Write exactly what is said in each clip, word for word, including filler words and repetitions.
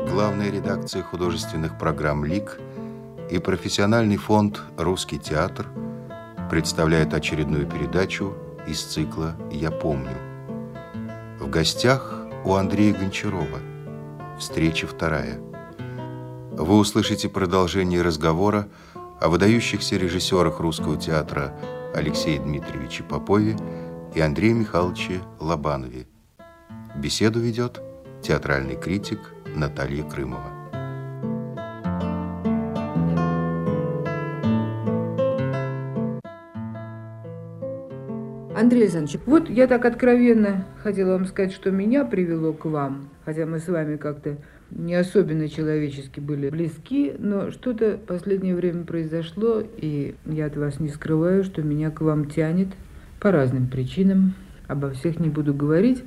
главная редакция художественных программ «Лик» и профессиональный фонд «Русский театр» представляют очередную передачу из цикла «Я помню». В гостях у Андрея Гончарова. Встреча вторая. Вы услышите продолжение разговора о выдающихся режиссерах русского театра Алексее Дмитриевиче Попове и Андрее Михайловиче Лобанове. Беседу ведет театральный критик Наталья Крымова. Андрей Александрович, вот я так откровенно хотела вам сказать, что меня привело к вам, хотя мы с вами как-то не особенно человечески были близки, но что-то в последнее время произошло, и я от вас не скрываю, что меня к вам тянет по разным причинам. Обо всех не буду говорить,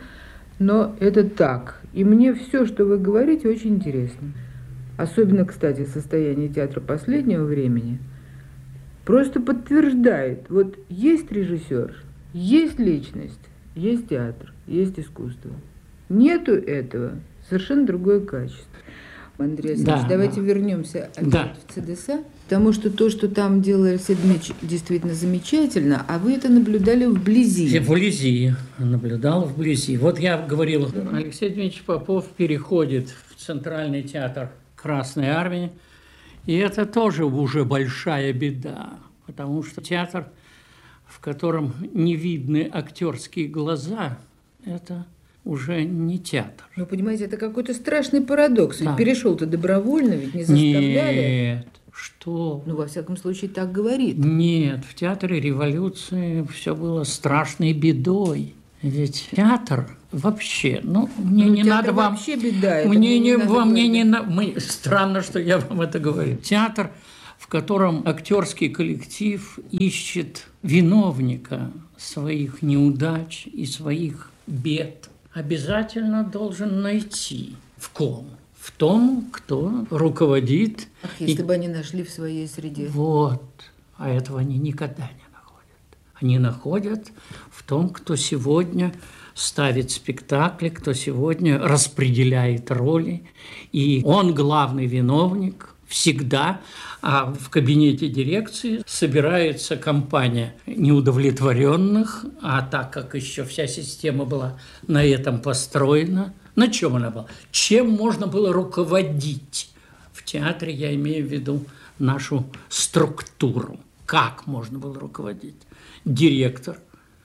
но это так. И мне все, что вы говорите, очень интересно. Особенно, кстати, состояние театра последнего времени просто подтверждает, вот есть режиссер, есть личность, есть театр, есть искусство. Нету этого, совершенно другое качество. Андрей Александрович, да, давайте да. вернемся опять да. в ЦДСА, потому что то, что там делал Алексей Дмитриевич, действительно замечательно, а вы это наблюдали вблизи. Вблизи, наблюдал вблизи. Вот я говорил, Алексей Дмитриевич Попов переходит в Центральный театр Красной Армии, и это тоже уже большая беда, потому что театр, в котором не видны актерские глаза, это уже не театр. Вы понимаете, это какой-то страшный парадокс. Ведь да. перешел-то добровольно, ведь не заставляли. Нет, что? Ну, во всяком случае, так говорит. Нет, в театре революции все было страшной бедой. Ведь театр вообще, ну, мне ну, не надо вам... вообще беда. Мне не, не вам, мне не на... Мы... Странно, что я вам это говорю. Театр, в котором актерский коллектив ищет виновника своих неудач и своих бед, обязательно должен найти в ком? В том, кто руководит. Ах, если и... бы они нашли в своей среде. Вот. А этого они никогда не находят. Они находят в том, кто сегодня ставит спектакли, кто сегодня распределяет роли. И он главный виновник всегда. А в кабинете дирекции собирается компания неудовлетворенных, а так как еще вся система была на этом построена, на чем она была? Чем можно было руководить? В театре я имею в виду нашу структуру. Как можно было руководить? Директор.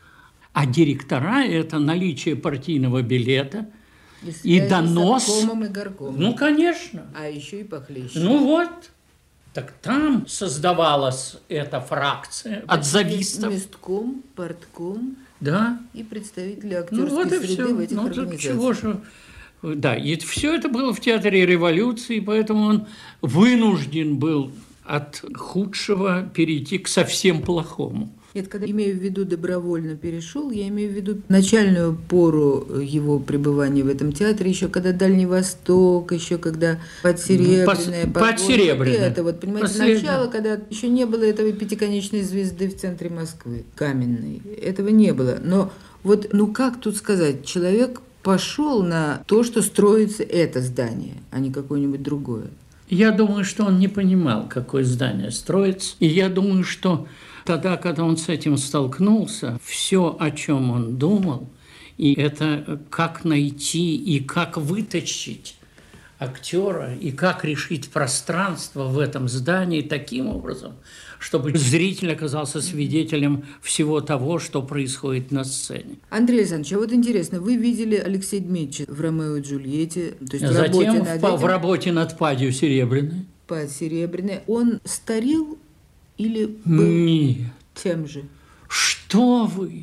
А директора – это наличие партийного билета и, и донос. С обкомом и горкомом. Ну, конечно. А еще и похлеще. Ну вот. Так там создавалась эта фракция от завистов. Местком, партком да. и представители актерской ну, вот среды все. в этих ну, организациях. Чего же... Да, и все это было в театре революции, поэтому он вынужден был от худшего перейти к совсем плохому. Нет, когда имею в виду добровольно перешел, я имею в виду начальную пору его пребывания в этом театре, еще когда Дальний Восток, еще когда Подсеребряное, ну, Подсеребряное. Это вот, понимаете, Последнее. начало, когда еще не было этой пятиконечной звезды в центре Москвы, каменной. Этого не было. Но вот, ну как тут сказать, человек пошел на то, что строится это здание, а не какое-нибудь другое. Я думаю, что он не понимал, какое здание строится. И я думаю, что тогда, когда он с этим столкнулся, все, о чем он думал, и это как найти и как вытащить актера, и как решить пространство в этом здании таким образом, чтобы зритель оказался свидетелем всего того, что происходит на сцене. Андрей Александрович, а вот интересно, вы видели Алексея Дмитриевича в «Ромео и Джульетте», то есть Затем в работе над в, этим? в работе над «Падью Серебряной». «Падь Серебряной». Он старел или был Нет. тем же? Что вы?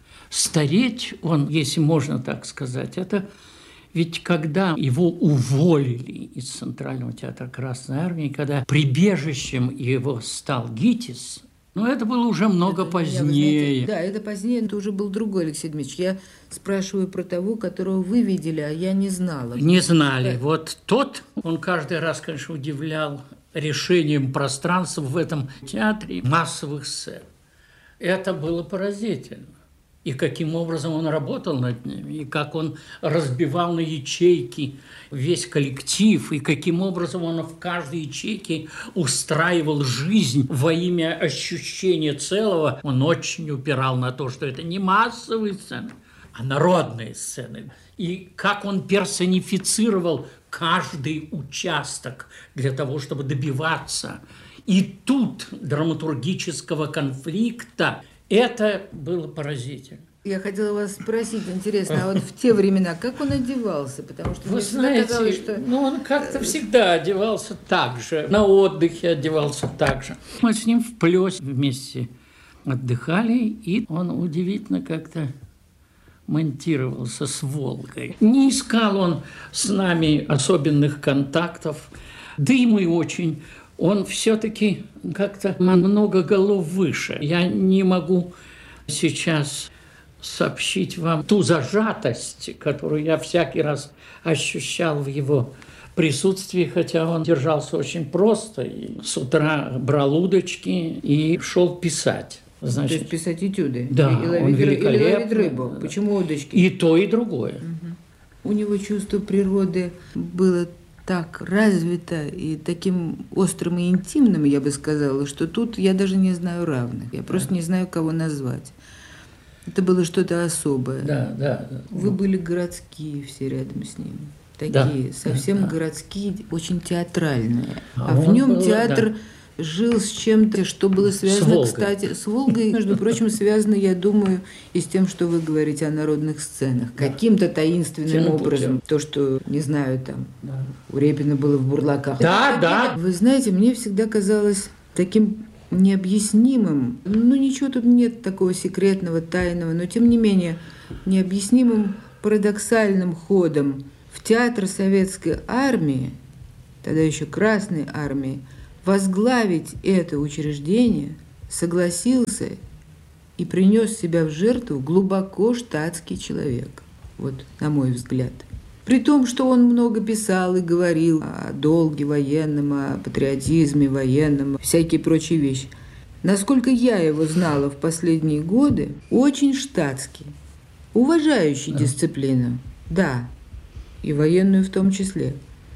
Стареть он, если можно так сказать, это ведь когда его уволили из Центрального театра Красной Армии, когда прибежищем его стал ГИТИС, ну, это было уже много это, позднее. Знаете, да, это позднее, это уже был другой Алексей Дмитриевич. Я спрашиваю про того, которого вы видели, а я не знала. Не знали. Да. Вот тот, он каждый раз, конечно, удивлял решением пространства в этом театре массовых сцен. Это было поразительно. и каким образом он работал над ними, и как он разбивал на ячейки весь коллектив, и каким образом он в каждой ячейке устраивал жизнь во имя ощущения целого. Он очень упирал на то, что это не массовые сцены, а народные сцены. И как он персонифицировал каждый участок для того, чтобы добиваться. И тут драматургического конфликта это было поразительно. Я хотела вас спросить, интересно, а вот в те времена как он одевался? Потому что Вы мне знаете, казалось, что... ну он как-то всегда одевался так же, на отдыхе одевался так же. Мы с ним в Плёсе вместе отдыхали, и он удивительно как-то монтировался с Волгой. Не искал он с нами особенных контактов, да и мы очень... Он все-таки как-то много голов выше. Я не могу сейчас сообщить вам ту зажатость, которую я всякий раз ощущал в его присутствии, хотя он держался очень просто. И с утра брал удочки и шел писать. Значит, то есть писать этюды? Да, и ловить, он великолепно. Или ловить рыбу? Почему удочки? И то, и другое. Угу. У него чувство природы было так развито и таким острым и интимным, я бы сказала, что тут я даже не знаю равных. Я просто не знаю, кого назвать. Это было что-то особое. Да, да. Вы были городские все рядом с ним. Такие, да, совсем да, городские, очень театральные. А, а в нем был, театр... Да. жил с чем-то, что было связано, с кстати, с Волгой, между прочим, связано, я думаю, и с тем, что вы говорите о народных сценах. Да. Каким-то таинственным Тем образом. Путем. То, что, не знаю, там, да. у Репина было в «Бурлаках». Да, да. Вы знаете, мне всегда казалось таким необъяснимым, ну, ничего тут нет такого секретного, тайного, но, тем не менее, необъяснимым парадоксальным ходом в театр Советской Армии, тогда еще Красной Армии, возглавить это учреждение согласился и принес себя в жертву глубоко штатский человек, вот на мой взгляд. При том, что он много писал и говорил о долге военном, о патриотизме военном, всякие прочие вещи. Насколько я его знала в последние годы, очень штатский, уважающий дисциплину, да, и военную в том числе.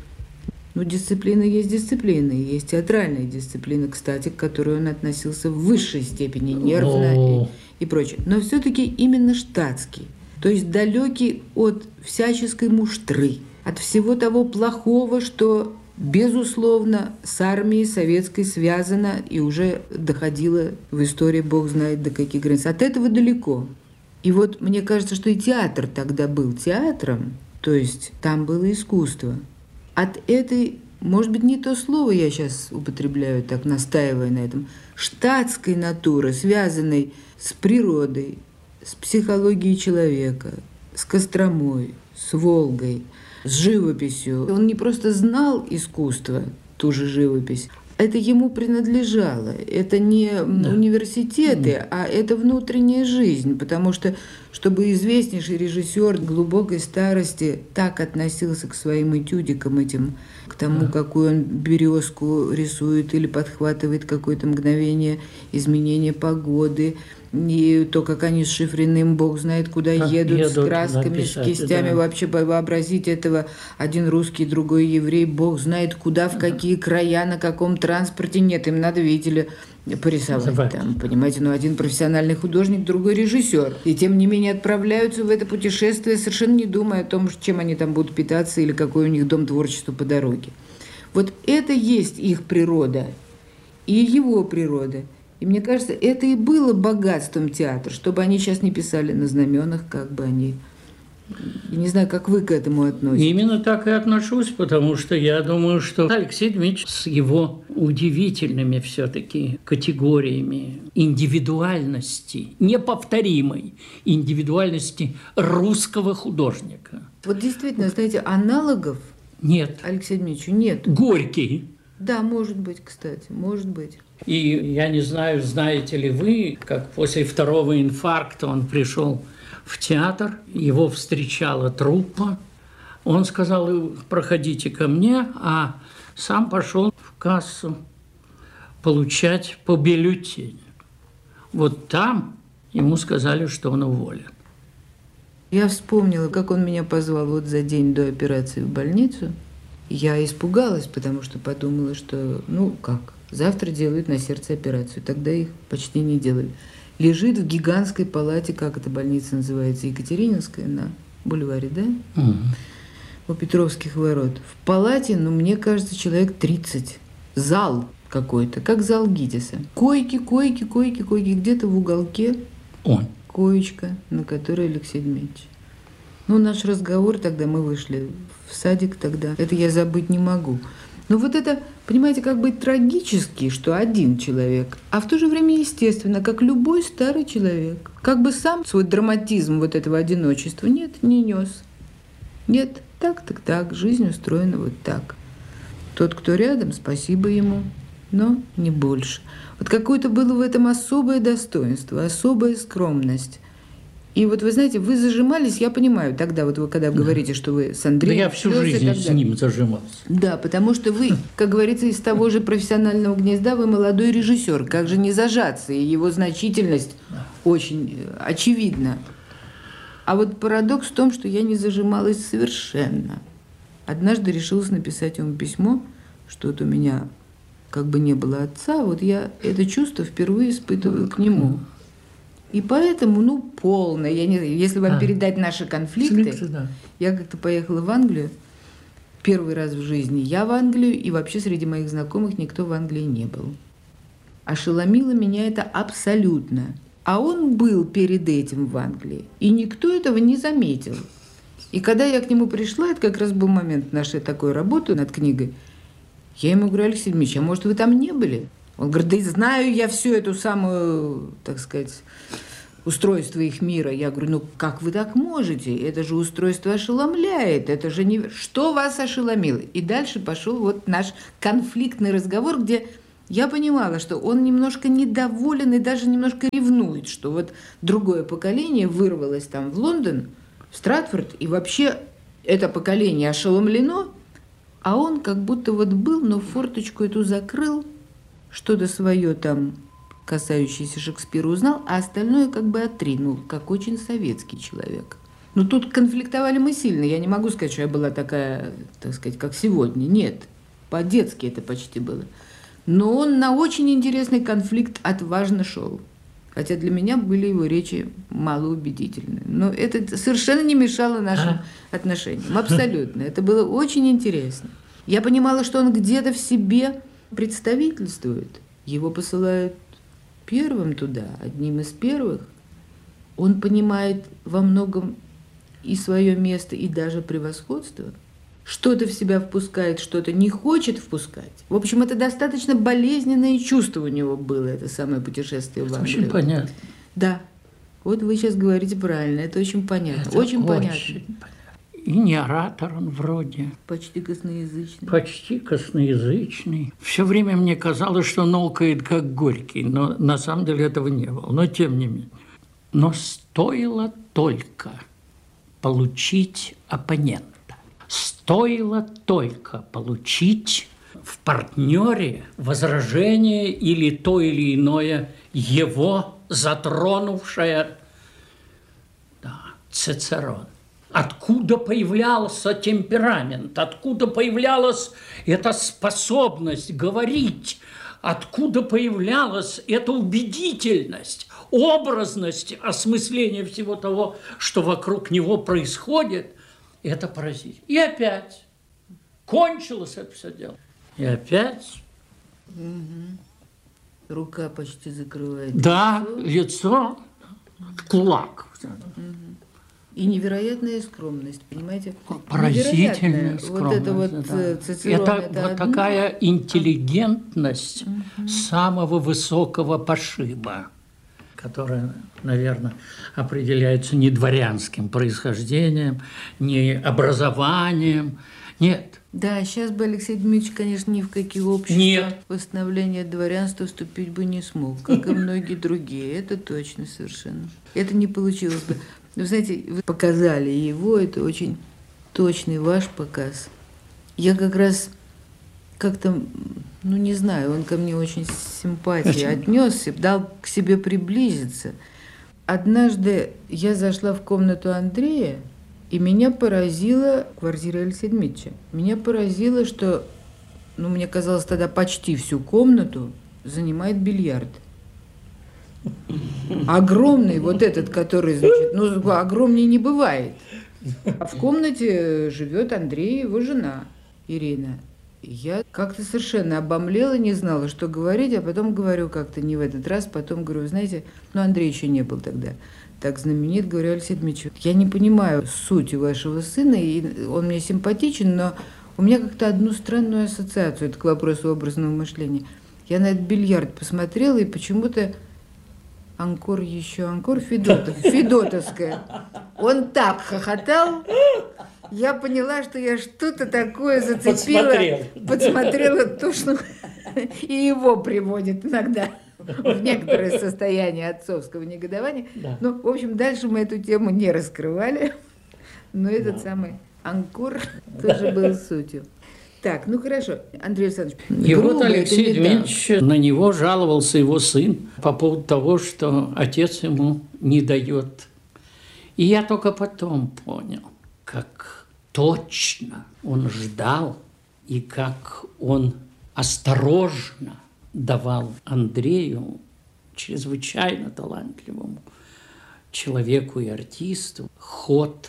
Но дисциплина есть дисциплина, и есть театральная дисциплина, кстати, к которой он относился в высшей степени нервно и, и прочее. Но все-таки именно штатский, то есть далекий от всяческой муштры, от всего того плохого, что, безусловно, с армией советской связано и уже доходило в истории бог знает до каких границ. От этого далеко. И вот мне кажется, что и театр тогда был театром, то есть там было искусство. От этой, может быть, не то слово я сейчас употребляю, так настаивая на этом, штатской натуры, связанной с природой, с психологией человека, с Костромой, с Волгой, с живописью. Он не просто знал искусство, ту же живопись, это ему принадлежало. Это не да. университеты, а это внутренняя жизнь, потому что, чтобы известнейший режиссер глубокой старости так относился к своим этюдикам этим, к тому, да. какую он березку рисует или подхватывает какое-то мгновение изменения погоды, и то, как они с Шифриным, бог знает, куда как едут, едут, с красками, написать, с кистями. Да. Вообще вообразить этого, один русский, другой еврей, бог знает куда, в какие края, на каком транспорте. Нет, им надо, видите ли, порисовать там, понимаете, ну, один профессиональный художник, другой режиссер. И тем не менее отправляются в это путешествие, совершенно не думая о том, чем они там будут питаться или какой у них дом творчества по дороге. Вот это есть их природа и его природа. И мне кажется, это и было богатством театра, чтобы они сейчас не писали на знаменах, как бы они... Я не знаю, как вы к этому относитесь. Именно так и отношусь, потому что я думаю, что Алексей Дмитриевич с его удивительными все-таки категориями индивидуальности, неповторимой индивидуальности русского художника. Вот действительно, знаете, аналогов нет. Алексею Дмитриевичу нет. Горький. Да, может быть, кстати, может быть. И я не знаю, знаете ли вы, как после второго инфаркта он пришел в театр, его встречала труппа. Он сказал: проходите ко мне, а сам пошел в кассу получать по бюллетеню. Вот там ему сказали, что он уволен. Я вспомнила, как он меня позвал вот за день до операции в больницу. Я испугалась, потому что подумала, что, ну как, завтра делают на сердце операцию. Тогда их почти не делали. Лежит в гигантской палате, как эта больница называется, Екатерининская, на бульваре, да? Угу. У Петровских ворот. В палате, ну, мне кажется, человек тридцать. Зал какой-то, как зал ГИТИСа. Койки, койки, койки, койки. Где-то в уголке Он. коечка, на которой Алексей Дмитриевич. Ну, наш разговор тогда, мы вышли в садик тогда. Это я забыть не могу. Но вот это, понимаете, как бы трагически, что один человек, а в то же время естественно, как любой старый человек. Как бы сам свой драматизм вот этого одиночества нет, не нес. Нет, так, так, так, жизнь устроена вот так. Тот, кто рядом, спасибо ему, но не больше. Вот какое-то было в этом особое достоинство, особая скромность. И вот вы знаете, вы зажимались, я понимаю, тогда вот вы когда да. говорите, что вы с Андреем... Да я всю жизнь с ним зажимался. Да, потому что вы, как говорится, из того же профессионального гнезда, вы молодой режиссер. Как же не зажаться? И его значительность да. очень очевидна. А вот парадокс в том, что я не зажималась совершенно. Однажды решилась написать ему письмо, что вот у меня как бы не было отца, вот я это чувство впервые испытываю к нему. И поэтому, ну, полно. Я не, если вам а, передать наши конфликты, конфликты да. я как-то поехала в Англию, первый раз в жизни я в Англию, и вообще среди моих знакомых никто в Англии не был. Ошеломило меня это абсолютно. А он был перед этим в Англии, и никто этого не заметил. И когда я к нему пришла, это как раз был момент нашей такой работы над книгой, я ему говорю: Алексей Дмитриевич, а может, вы там не были? Он говорит: да и знаю я всю эту самую, так сказать, устройство их мира. Я говорю: ну как вы так можете? Это же устройство ошеломляет, это же не... Что вас ошеломило? И дальше пошел вот наш конфликтный разговор, где я понимала, что он немножко недоволен и даже немножко ревнует, что вот другое поколение вырвалось там в Лондон, в Стратфорд, и вообще это поколение ошеломлено, а он как будто вот был, но форточку эту закрыл, что-то свое там, касающееся Шекспира, узнал, а остальное как бы отринул, как очень советский человек. Но тут конфликтовали мы сильно. Я не могу сказать, что я была такая, так сказать, как сегодня. Нет, по-детски это почти было. Но он на очень интересный конфликт отважно шел. Хотя для меня были его речи малоубедительны. Но это совершенно не мешало нашим а? отношениям. Абсолютно. Это было очень интересно. Я понимала, что он где-то в себе представительствует. Его посылают первым туда, одним из первых. Он понимает во многом и свое место, и даже превосходство. Что-то в себя впускает, что-то не хочет впускать. В общем, это достаточно болезненное чувство у него было, это самое путешествие в Англию. Очень понятно. Да. Вот вы сейчас говорите правильно, это очень понятно. Это очень, очень понятно. понятно. И не оратор он вроде. Почти косноязычный. Почти косноязычный. Все время мне казалось, что он нолкает как Горький, но на самом деле этого не было. Но тем не менее. Но стоило только получить оппонента. Стоило только получить в партнере возражение или то или иное его затронувшее. Да, Цицерон. Откуда появлялся темперамент, откуда появлялась эта способность говорить, откуда появлялась эта убедительность, образность осмысления всего того, что вокруг него происходит. Это поразительно. И опять кончилось это все дело. И опять... Угу. Рука почти закрывает да, лицо. лицо в кулак. Угу. И невероятная скромность, понимаете? Поразительная скромность. Вот это вот да. Цицерон, это, это вот одно. Такая интеллигентность угу. самого высокого пошиба, которая, наверное, определяется не дворянским происхождением, не образованием. Нет. Да, сейчас бы Алексей Дмитриевич, конечно, ни в какие общества Нет. восстановления дворянства вступить бы не смог, как и многие другие. Это точно совершенно. Это не получилось бы. Вы знаете, вы показали его, это очень точный ваш показ. Я как раз как-то, ну не знаю, он ко мне очень с симпатией отнесся, дал к себе приблизиться. Однажды я зашла в комнату Андрея, и меня поразило, квартира Алексея Дмитриевича, меня поразило, что, ну, мне казалось, тогда почти всю комнату занимает бильярд. Огромный, вот этот, который, значит, ну, огромнее не бывает. А в комнате живет Андрей и его жена Ирина. Я как-то совершенно обомлела, не знала, что говорить, а потом говорю как-то не в этот раз, потом говорю, знаете, ну, Андрей еще не был тогда так знаменит, говорю, Алексей Дмитриевич, я не понимаю суть вашего сына, и он мне симпатичен, но у меня как-то одну странную ассоциацию, это к вопросу образного мышления. Я на этот бильярд посмотрела, и почему-то анкор еще, анкор Федотов, Федотовская. Он так хохотал, я поняла, что я что-то такое зацепила, подсмотрела, подсмотрела то, что и его приводит иногда в некоторое состояние отцовского негодования. Да. Ну, в общем, дальше мы эту тему не раскрывали, но этот да. самый анкор да. тоже был сутью. Так, ну хорошо, Андрей Александрович. И вот Алексей Дмитриевич, на него жаловался его сын по поводу того, что отец ему не дает. И я только потом понял, как точно он ждал и как он осторожно давал Андрею, чрезвычайно талантливому человеку и артисту, ход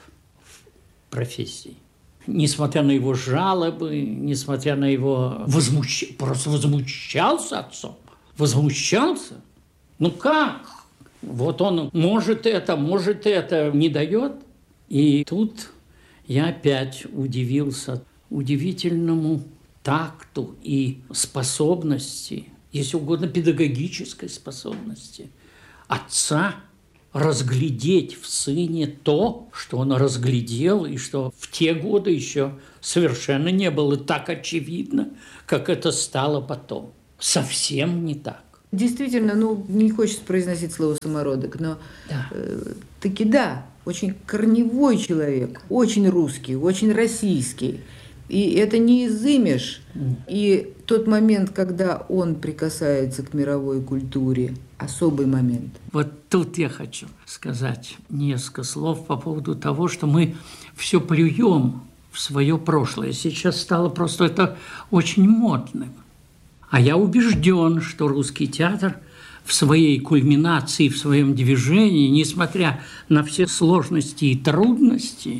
в профессии. Несмотря на его жалобы, несмотря на его возмущение, просто возмущался отцом, возмущался. Ну как? Вот он может это, может это, не дает. И тут я опять удивился удивительному такту и способности, если угодно, педагогической способности отца разглядеть в сыне то, что он разглядел, и что в те годы еще совершенно не было так очевидно, как это стало потом. Совсем не так. Действительно, ну, не хочется произносить слово «самородок», но да. э, таки да, очень корневой человек, очень русский, очень российский. И это не изымешь. И тот момент, когда он прикасается к мировой культуре, особый момент. Вот тут я хочу сказать несколько слов по поводу того, что мы все плюем в свое прошлое. Сейчас стало просто это очень модным. А я убежден, что русский театр в своей кульминации, в своем движении, несмотря на все сложности и трудности,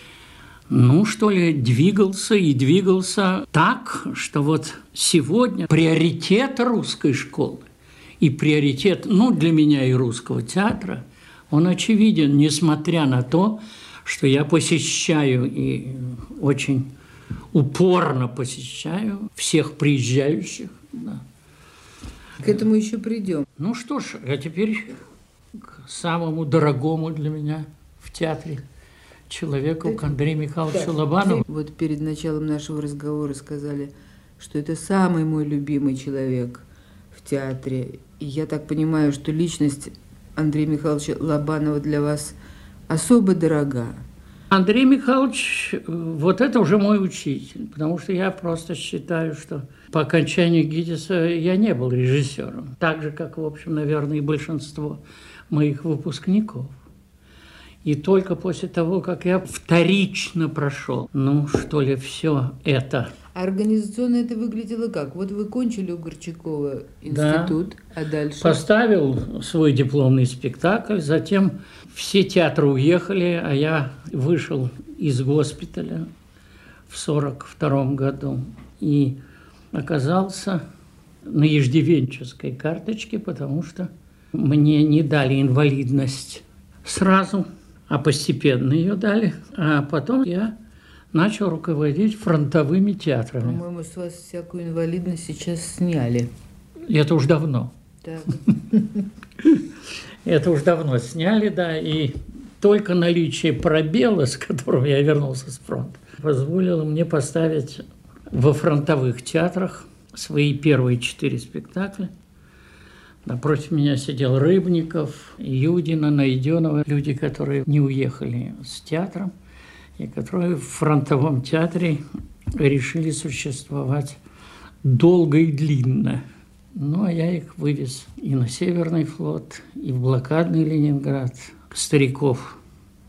ну, что ли, двигался и двигался так, что вот сегодня приоритет русской школы и приоритет, ну, для меня и русского театра, он очевиден, несмотря на то, что я посещаю и очень упорно посещаю всех приезжающих. Да. К этому еще придем. Ну что ж, а теперь к самому дорогому для меня в театре человеку, к Андрею Михайловичу Лобанову. Вот перед началом нашего разговора сказали, что это самый мой любимый человек в театре. И я так понимаю, что личность Андрея Михайловича Лобанова для вас особо дорога. Андрей Михайлович, вот это уже мой учитель, потому что я просто считаю, что по окончанию ГИТИСа я не был режиссером. Так же, как, в общем, наверное, и большинство моих выпускников. И только после того, как я вторично прошел, ну, что ли, все это. Организационно это выглядело как? Вот вы кончили у Горчакова институт, да. А дальше? Поставил свой дипломный спектакль, затем все театры уехали, а я вышел из госпиталя в сорок втором году и оказался на иждивенческой карточке, потому что мне не дали инвалидность сразу, а постепенно ее дали. А потом я начал руководить фронтовыми театрами. По-моему, с вас всякую инвалидность сейчас сняли. Это уж давно. Так. Это уж давно сняли, да, и только наличие пробела, с которым я вернулся с фронта, позволило мне поставить во фронтовых театрах свои первые четыре спектакля. Напротив меня сидел Рыбников, Юдина, Найденова, люди, которые не уехали с театром, и которые в фронтовом театре решили существовать долго и длинно. Ну, а я их вывез и на Северный флот, и в блокадный Ленинград, стариков.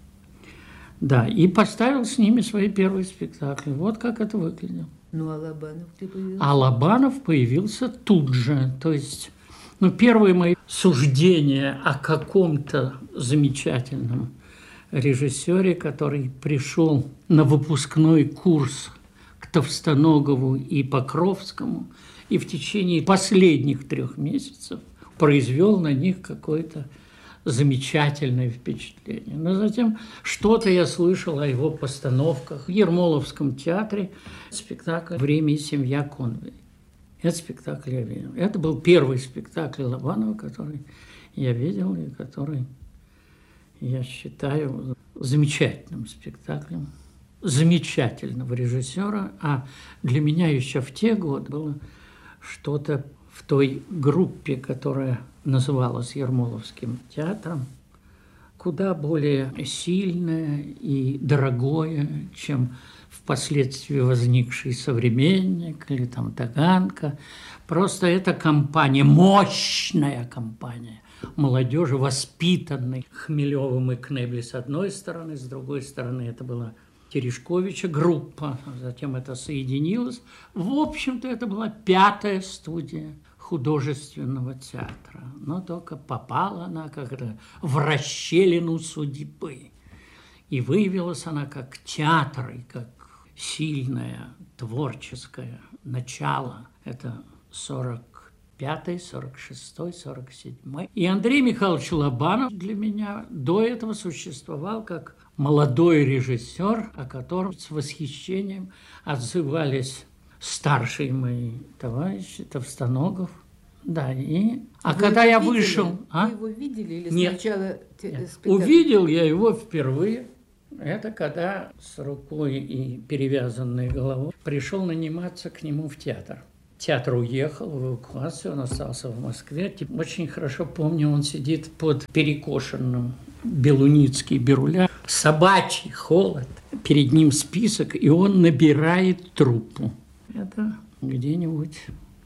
Да, и поставил с ними свои первые спектакли. Вот как это выглядело. Ну, а Лобанов где появился? А Лобанов появился тут же. То есть, ну, первые мои суждения о каком-то замечательном режиссере, который пришел на выпускной курс к Товстоногову и Покровскому, и в течение последних трех месяцев произвел на них какое-то замечательное впечатление. Но затем что-то я слышал о его постановках в Ермоловском театре. Спектакль «Время и семья Конвей». Этот спектакль я видел. Это был первый спектакль Лобанова, который я видел и который я считаю замечательным спектаклем замечательного режиссера. А для меня еще в те годы было что-то в той группе, которая называлась Ермоловским театром, куда более сильное и дорогое, чем впоследствии возникший «Современник» или там «Таганка». Просто эта компания, мощная компания молодежи, воспитанной Хмелевым и Кнебли с одной стороны, с другой стороны это была Терешковича группа, затем это соединилось. В общем-то, это была пятая студия художественного театра, но только попала она как-то в расщелину судьбы. И выявилась она как театр, и как сильное творческое начало. Это сорок пятый, сорок шестой, сорок седьмой. И Андрей Михайлович Лобанов для меня до этого существовал как молодой режиссер, о котором с восхищением отзывались старшие мои товарищи, Товстоногов. Да, и... А Вы когда я видели? вышел... А? Вы его видели или Нет. сначала... Нет. спектакль? Увидел я его впервые. Это когда с рукой и перевязанной головой пришел наниматься к нему в театр. Театр уехал в эвакуацию, он остался в Москве. Очень хорошо помню, он сидит под перекошенным Белуницкий Беруля. Собачий холод. Перед ним список, и он набирает труппу. Это где-нибудь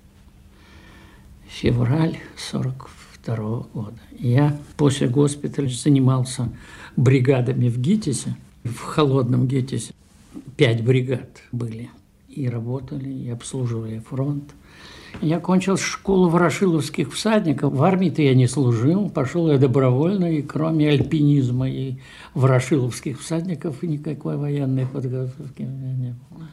февраль сорок второго года. Я после госпиталя занимался бригадами в ГИТИСе. В холодном ГИТИСе пять бригад были. И работали, и обслуживали фронт. Я кончил школу ворошиловских всадников. В армии-то я не служил. Пошел я добровольно, и кроме альпинизма и ворошиловских всадников, и никакой военной подготовки у меня не было.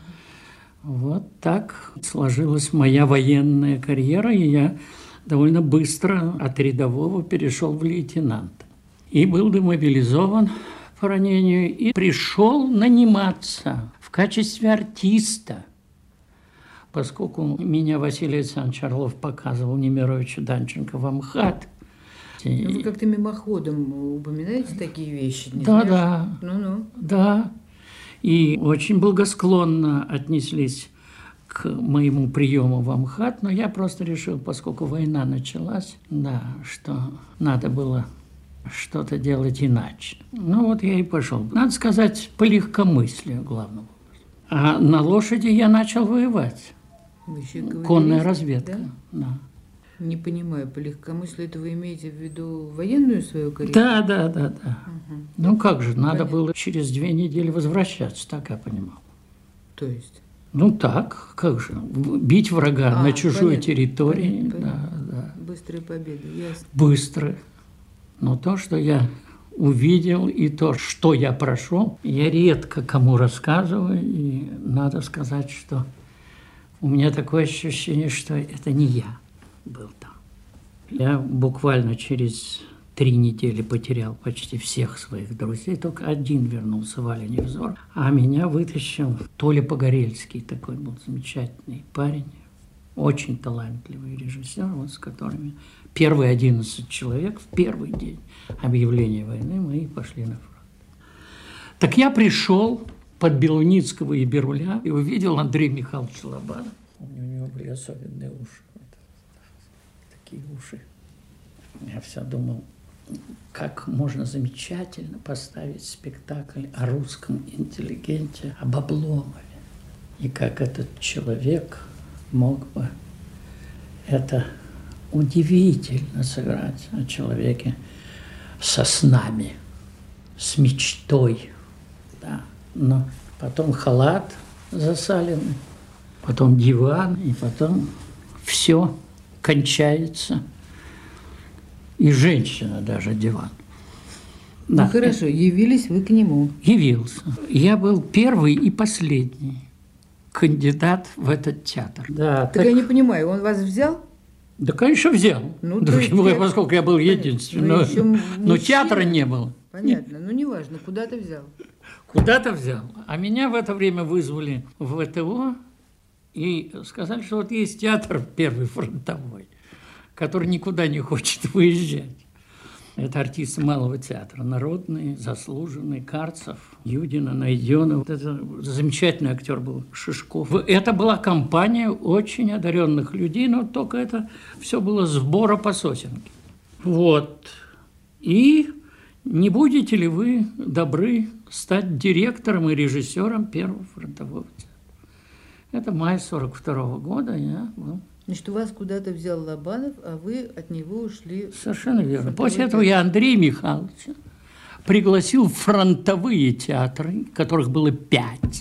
Вот так сложилась моя военная карьера, и я довольно быстро от рядового перешел в лейтенанта. И был демобилизован по ранению, и пришел наниматься в качестве артиста, поскольку меня Василий Александрович Орлов показывал Немировичу Данченко в Амхат. Ну, вы как-то мимоходом упоминаете такие вещи? Не Да, знаешь? да. Ну-ну. Да. И очень благосклонно отнеслись к моему приему в Амхат, но я просто решил, поскольку война началась, да, что надо было что-то делать иначе. Ну вот я и пошел. Надо сказать, по легкомыслию главного. А на лошади я начал воевать. Вы еще говорили, Конная разведка. Да? Да. Не понимаю, по легкомыслию это вы имеете в виду военную свою карьеру? Да, да, да, да. Угу. Ну как же, надо Понятно. было через две недели возвращаться, так я понимал. То есть? Ну так, как же, бить врага А, на чужой понятно, территории, понятно, да, понятно. да, Быстрая победа, ясно. быстро. Но то, что я увидел, и то, что я прошел, я редко кому рассказываю, и надо сказать, что у меня такое ощущение, что это не я был там. Я буквально через три недели потерял почти всех своих друзей, только один вернулся, Валя Невзор, а меня вытащил Толя Погорельский, такой был замечательный парень, очень талантливый режиссер, вот с которыми первые одиннадцать человек в первый день объявления войны мы и пошли на фронт. Так я пришел под Белуницкого и Беруля и увидел Андрея Михайловича Лобанова. У него были особенные уши. Такие уши. Я все думал, как можно замечательно поставить спектакль о русском интеллигенте, об Обломове. И как этот человек мог бы это удивительно сыграть о человеке со снами, с мечтой. Да. Но потом халат засаленный, потом диван, и потом все кончается. И женщина даже диван. Ну Да. хорошо, явились вы к нему. Явился. Я был первый и последний кандидат в этот театр. Да, Так, так я не понимаю, он вас взял? Да, конечно, взял. Ну, да, то есть я, я- поскольку я был Понятно. единственный. Ну, Но, еще но мужчина. театра не было. Понятно, ну неважно, куда ты взял. Куда-то взял. А меня в это время вызвали в ВТО и сказали, что вот есть театр первый фронтовой, который никуда не хочет выезжать. Это артисты Малого театра. Народный, заслуженный, Карцев, Юдина, Найденов. Вот это замечательный актер был Шишков. Это была компания очень одаренных людей, но только это все было сбора по сосенке. Вот. И не будете ли вы добры стать директором и режиссером первого фронтового театра? Это май сорок второго года, я был. Значит, вас куда-то взял Лобанов, а вы от него ушли. Совершенно верно. Фронтовой После этого театр. я Андрея Михайловича пригласил в фронтовые театры, которых было пять,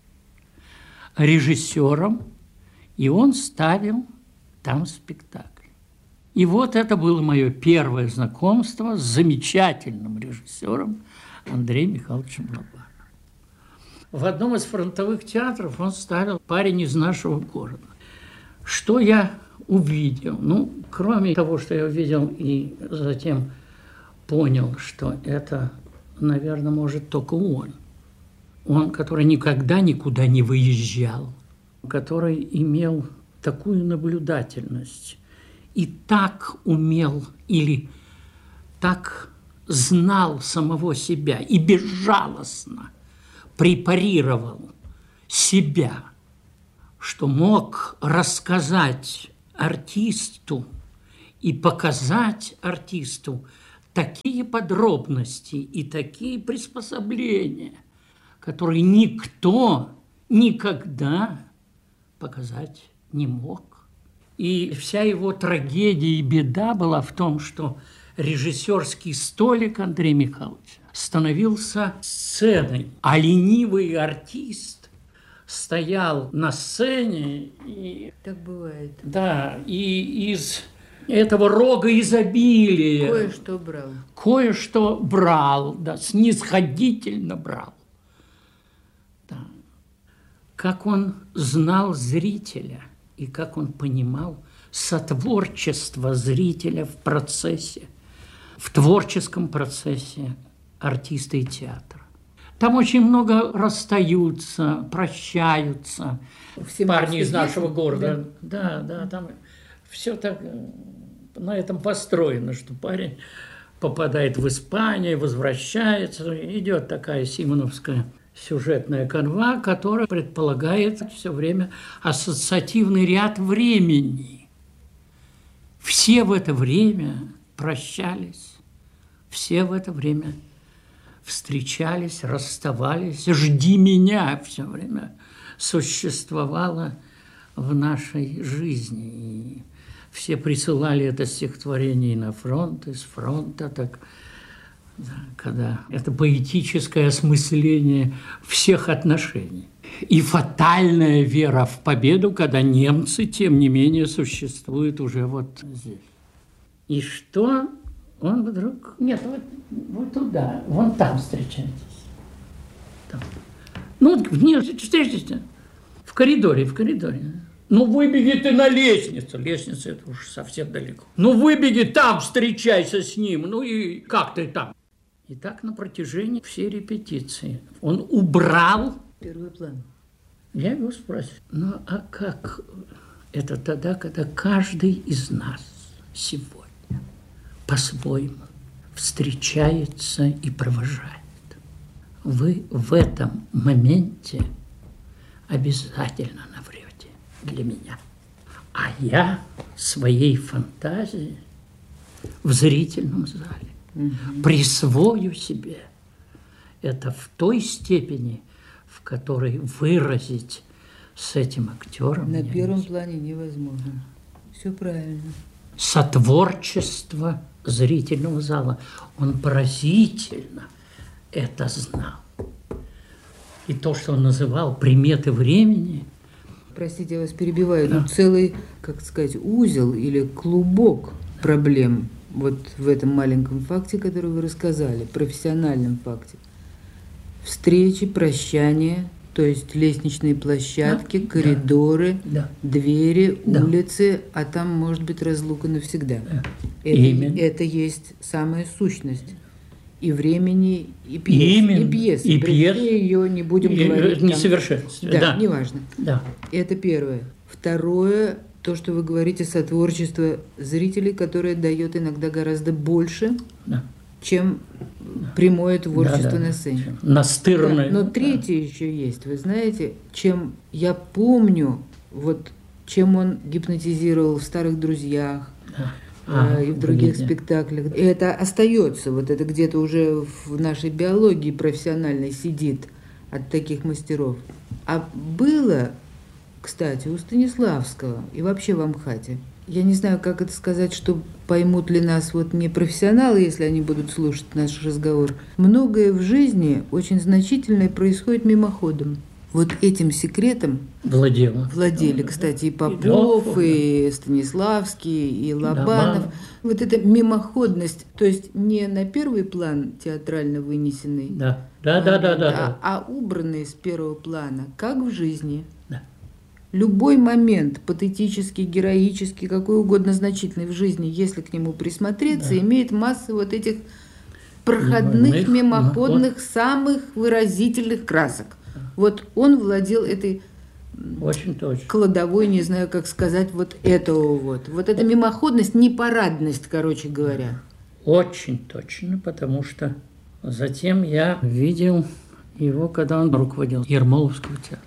режиссером, и он ставил там спектакль. И вот это было мое первое знакомство с замечательным режиссером Андреем Михайловичем Лобановым. В одном из фронтовых театров он ставил «Парень из нашего города». Что я увидел? Ну, кроме того, что я увидел и затем понял, что это, наверное, может только он. Он, который никогда никуда не выезжал, который имел такую наблюдательность и так умел или так знал самого себя и безжалостно препарировал себя, что мог рассказать артисту и показать артисту такие подробности и такие приспособления, которые никто никогда показать не мог. И вся его трагедия и беда была в том, что режиссерский столик Андрея Михайловича становился сценой, а ленивый артист стоял на сцене и, Так бывает. да, и из этого рога изобилия Кое-что брал. кое-что брал, да, снисходительно брал. Да. Как он знал зрителя и как он понимал сотворчество зрителя в процессе, в творческом процессе артиста и театра. Там очень много расстаются, прощаются. Все Парни из морские нашего песни, города. Да, да, там все так на этом построено, что парень попадает в Испанию, возвращается, идет такая симоновская сюжетная канва, которая предполагает все время ассоциативный ряд времени. Все в это время прощались, все в это время встречались, расставались. «Жди меня» все время существовало в нашей жизни. И все присылали это стихотворение на фронт, из фронта, так, да, когда это поэтическое осмысление всех отношений. И фатальная вера в победу, когда немцы, тем не менее, существуют уже вот здесь. И что он вдруг... Нет, вот, вот туда, вон там встречайтесь. Там. Ну, нет, встретитесь в коридоре, в коридоре. Ну, выбеги ты на лестницу. Лестница – это уж совсем далеко. Ну, выбеги там, встречайся с ним. Ну, и как ты там? И так на протяжении всей репетиции. Он убрал... Первый план. Я его спросил, ну, а как это тогда, когда каждый из нас сегодня по-своему встречается и провожает? Вы в этом моменте обязательно наврете для меня. А я своей фантазией в зрительном зале угу. присвою себе это в той степени, в которой выразить с этим актером. На первом плане невозможно. Все правильно. сотворчество зрительного зала. Он поразительно это знал. И то, что он называл приметы времени. Простите, я вас перебиваю, Да. но целый, как сказать, узел или клубок проблем вот в этом маленьком факте, который вы рассказали, профессиональном факте. Встречи, прощания, то есть лестничные площадки, Да. коридоры, Да. двери, Да. улицы, а там может быть разлука навсегда. Да. Это, Именно. это есть самая сущность и времени, и пьесы. Именно. И пьесы. И При пьес. всей ее не будем И, говорить. э, там. несовершенстве. Да, Да. неважно. Да. Это первое. Второе, то, что вы говорите, сотворчество зрителей, которое дает иногда гораздо больше, Да. чем прямое творчество Да, да. на сцене. Настырное. Да, но третье еще есть, вы знаете, чем я помню, вот чем он гипнотизировал в «Старых друзьях», Да. э, А, и в других видите. спектаклях. И это остается, вот это где-то уже в нашей биологии профессиональной сидит от таких мастеров. А было, кстати, у Станиславского и вообще в Амхате. Я не знаю, как это сказать, что поймут ли нас вот не профессионалы, если они будут слушать наш разговор. Многое в жизни очень значительное происходит мимоходом. Вот этим секретом Владела. владели, кстати, и Попов, и Станиславский, и Лобанов. Лобанов. Вот эта мимоходность, то есть не на первый план театрально вынесенный, Да. Да, да, да, да, а, да. а убранный с первого плана, как в жизни. Да. Любой момент, патетический, героический, какой угодно значительный в жизни, если к нему присмотреться, Да. имеет массу вот этих проходных, Мимоходных, мимоходных, самых выразительных красок. Вот он владел этой Очень точно. кладовой, не знаю, как сказать, вот этого вот. Вот эта мимоходность, непарадность, короче говоря. Очень точно, потому что затем я видел его, когда он руководил Ермоловского театра.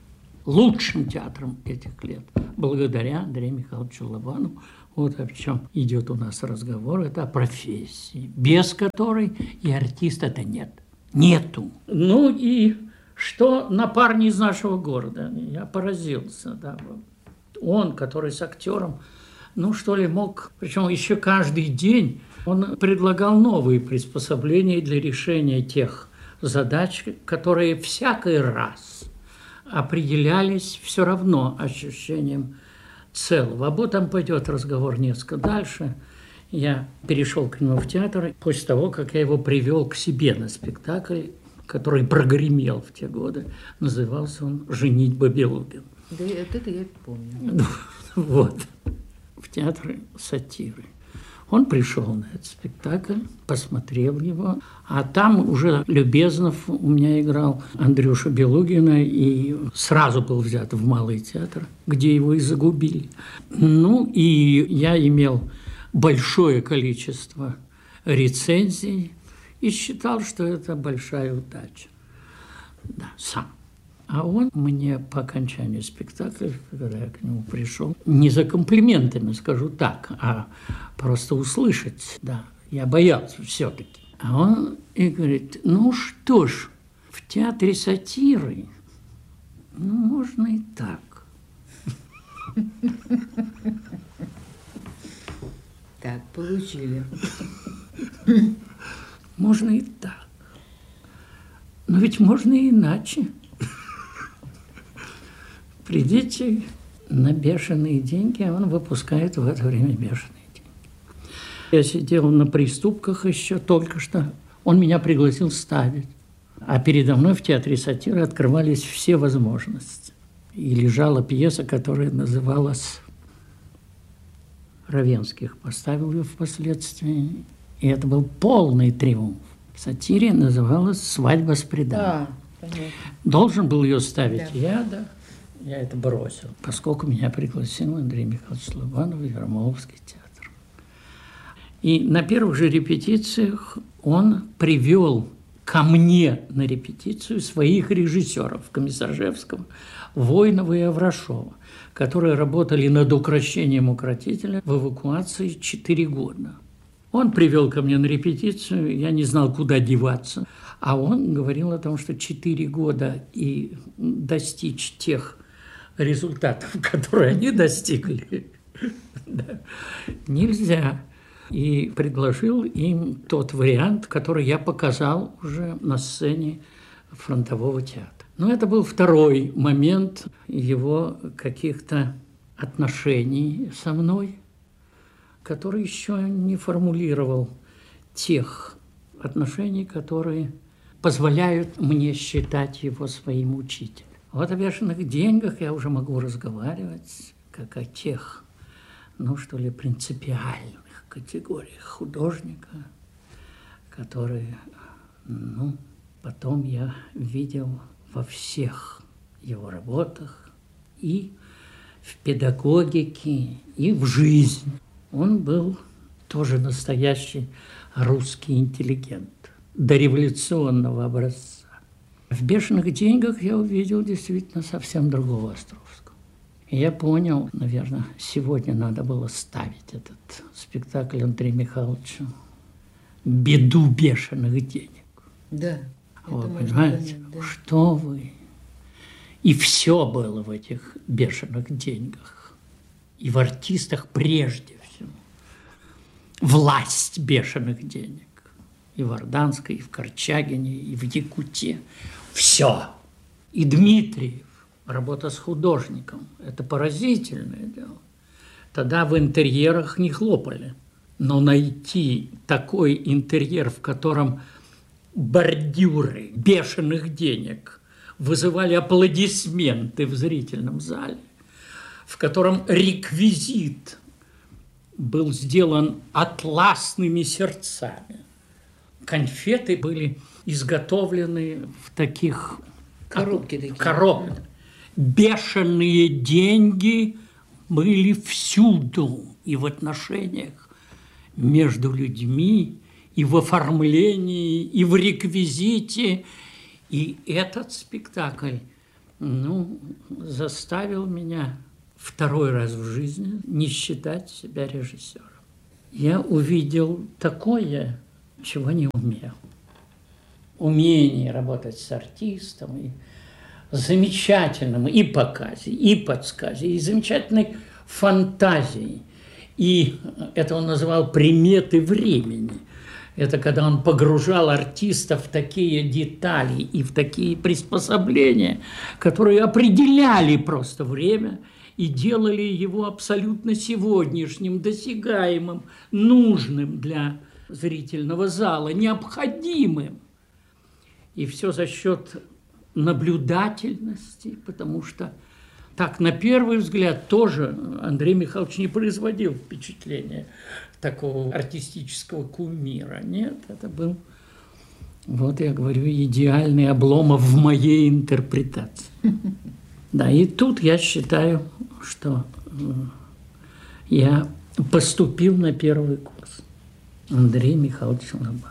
Лучшим театром этих лет, благодаря Андрею Михайловичу Лобанову. Вот о чем идет у нас разговор, это о профессии, без которой и артиста-то нет. Нету. Ну и что на парне из нашего города? Я поразился. Да. Он, который с актером, ну что ли, мог, причем еще каждый день он предлагал новые приспособления для решения тех задач, которые всякий раз определялись все равно ощущением целого. Об этом пойдет разговор несколько дальше. Я перешел к нему в театр после того, как я его привел к себе на спектакль, который прогремел в те годы. Назывался он «Женитьба Белугин». Да, вот это я помню. Ну, вот. В театре сатиры. Он пришел на этот спектакль, посмотрел его, а там уже Любезнов у меня играл Андрюшу Белугина и сразу был взят в Малый театр, где его и загубили. Ну, и я имел большое количество рецензий и считал, что это большая удача. Да, сам. А он мне по окончанию спектакля, когда я к нему пришел, не за комплиментами, скажу так, а просто услышать, да, я боялся все-таки. А он и говорит, ну что ж, в театре сатиры, ну, можно и так. Так, получили. Можно и так. Но ведь можно и иначе. Придите на бешеные деньги, а он выпускает в это время бешеные деньги. Я сидел на приступках еще только что. Он меня пригласил ставить. А передо мной в театре сатиры открывались все возможности. И лежала пьеса, которая называлась «Равенских». Поставил ее впоследствии. И это был полный триумф. В сатире называлась «Свадьба с приданым». А, понятно. Должен был ее ставить Да. я, да. Я это бросил, поскольку меня пригласил Андрей Михайлович Лобанов в Ермоловский театр. И на первых же репетициях он привел ко мне на репетицию своих режиссеров Комиссаржевского, Войнова и Аврашова, которые работали над укрощением укротителя в эвакуации четыре года. Он привел ко мне на репетицию, я не знал, куда деваться. А он говорил о том, что четыре года и достичь тех результатов, которые они достигли, Нельзя. И предложил им тот вариант, который я показал уже на сцене фронтового театра. Но это был второй момент его каких-то отношений со мной, который еще не формулировал тех отношений, которые позволяют мне считать его своим учителем. Вот о «Бешеных деньгах» я уже могу разговаривать как о тех, ну что ли, принципиальных категориях художника, которые, ну, потом я видел во всех его работах и в педагогике, и в жизни. Он был тоже настоящий русский интеллигент дореволюционного образца. В «Бешеных деньгах» я увидел действительно совсем другого Островского. И я понял, наверное, сегодня надо было ставить этот спектакль Андрею Михайловичу «Беду бешеных денег». Да. Вы понимаете, понять, да. Что вы? И все было в этих бешеных деньгах. И в артистах прежде всего. Власть бешеных денег. И в Орданской, и в Корчагине, и в Якуте. Все. И Дмитриев. Работа с художником. Это поразительное дело. Тогда в интерьерах не хлопали. Но найти такой интерьер, в котором бордюры бешеных денег вызывали аплодисменты в зрительном зале, в котором реквизит был сделан атласными сердцами. Конфеты были изготовлены в таких коробки такие. Коробки. Бешеные деньги были всюду и в отношениях между людьми, и в оформлении, и в реквизите. И этот спектакль, ну, заставил меня второй раз в жизни не считать себя режиссером. Я увидел такое, чего не умел. Умение работать с артистом, и замечательным и показе, и подсказе, и замечательной фантазией. И это он называл «приметы времени». Это когда он погружал артиста в такие детали и в такие приспособления, которые определяли просто время и делали его абсолютно сегодняшним, досягаемым, нужным для зрительного зала, необходимым. И все за счет наблюдательности, потому что так, на первый взгляд, тоже Андрей Михайлович не производил впечатления такого артистического кумира. Нет, это был, вот я говорю, идеальный Обломов в моей интерпретации. Да, и тут я считаю, что я поступил на первый курс. Андрей Михайлович Лобанов.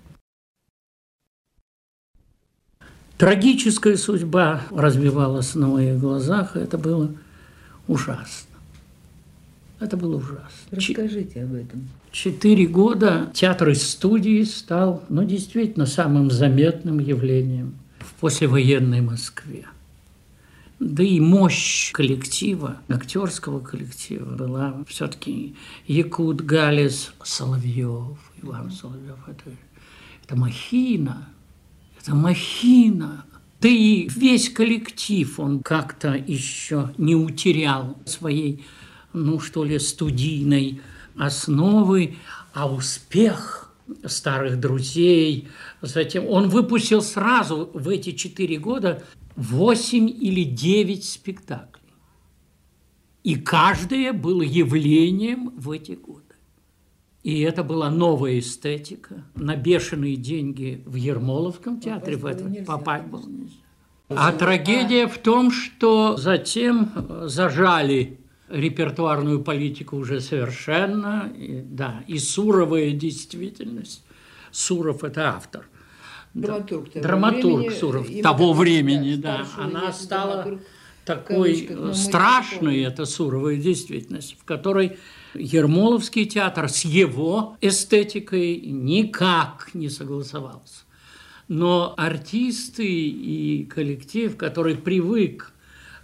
Трагическая судьба развивалась на моих глазах, и это было ужасно. Это было ужасно. Расскажите об этом. Четыре года театр из студии стал, ну, действительно, самым заметным явлением в послевоенной Москве. Да и мощь коллектива, актерского коллектива была все-таки Якут, Галес, Соловьев, Иван Соловьев. Это, это махина, это махина. Да и весь коллектив, он как-то еще не утерял своей, ну что ли, студийной основы, а успех старых друзей. Затем он выпустил сразу в эти четыре года восемь или девять спектаклей. И каждое было явлением в эти годы. И это была новая эстетика. На бешеные деньги в Ермоловском театре в это попасть было нельзя. А трагедия в том, что затем зажали репертуарную политику уже совершенно. И, да, и суровая действительность. Суров – это автор. Драматург, да, драматург времени, Суров того времени, да. Она стала такой кавычках, страшной, это суровая действительность, в которой Ермоловский театр с его эстетикой никак не согласовался. Но артисты и коллектив, который привык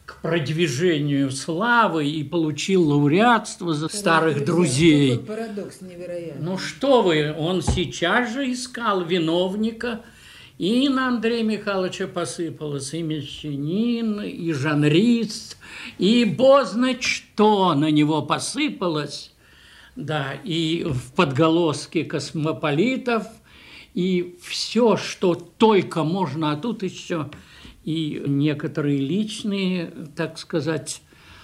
к продвижению славы и получил лауреатство за старых друзей. Какой парадокс невероятный. Ну что вы, он сейчас же искал виновника, и на Андрея Михайловича посыпалось и мещанин, и жанрист, и бозна что на него посыпалось, да, и в подголоске космополитов, и все, что только можно, а тут еще и некоторые личные, так сказать,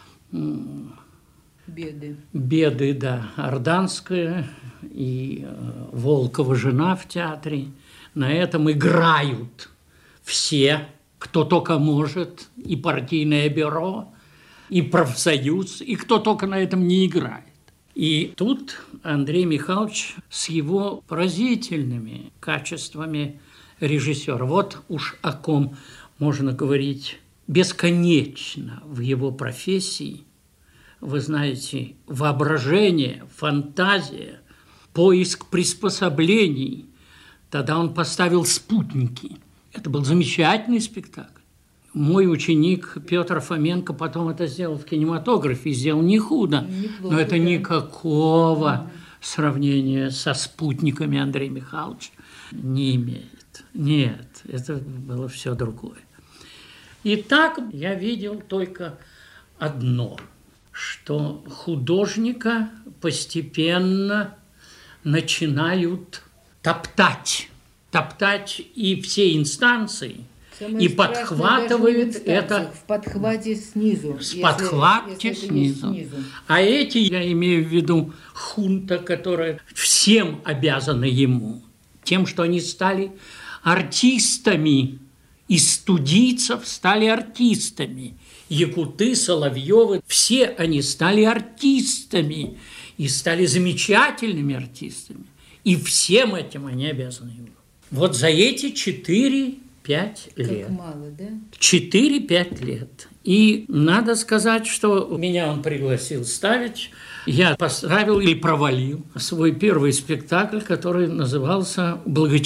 беды. Беды, да, Орданская и Волкова жена в театре. На этом играют все, кто только может, и партийное бюро, и профсоюз, и кто только на этом не играет. И тут Андрей Михайлович с его поразительными качествами режиссера. Вот уж о ком можно говорить бесконечно в его профессии. Вы знаете, воображение, фантазия, поиск приспособлений. Тогда он поставил «Спутники». Это был замечательный спектакль. Мой ученик Петр Фоменко потом это сделал в кинематографе, сделал не худо, Неплохо, но это да. никакого mm-hmm. сравнения со «Спутниками» Андрея Михайловича не имеет. Нет, это было все другое. И так я видел только одно, что художника постепенно начинают топтать, топтать и все инстанции, Самое и подхватывает это в подхвате снизу. С если, подхвате если снизу. снизу. А эти, я имею в виду хунта, которая всем обязана ему, тем, что они стали артистами, из студийцев стали артистами. Якуты, Соловьевы, все они стали артистами и стали замечательными артистами. И всем этим они обязаны ему. Вот за эти четыре-пять лет. Как мало, да? четыре-пять лет. И надо сказать, что меня он пригласил ставить. Я поставил или провалил свой первый спектакль, который назывался «Благочестие».